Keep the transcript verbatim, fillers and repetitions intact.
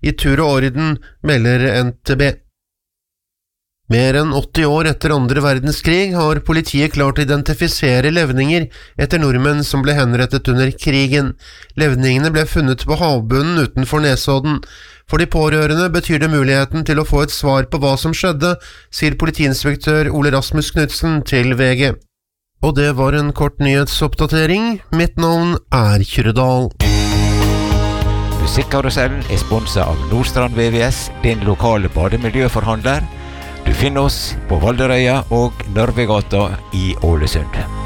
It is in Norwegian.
i tur og orden, melder N T B. Mer enn åtti år etter andre verdenskrig har politiet klart å identifisere levninger etter nordmenn som ble henrettet under krigen. Levningene ble funnet på havbunnen utenfor Nesodden. For de pårørende betyr det muligheten til å få et svar på hva som skjedde, sier politiinspektør Ole Rasmus Knudsen til V G. Og det var en kort nyhetsoppdatering. Mitt navn er Kyrredal. Musikkarusellen er sponset av Nordstrand V V S, din lokale bademiljøforhandler. Du finner oss på Valderøya og Nørvegata i Ålesund.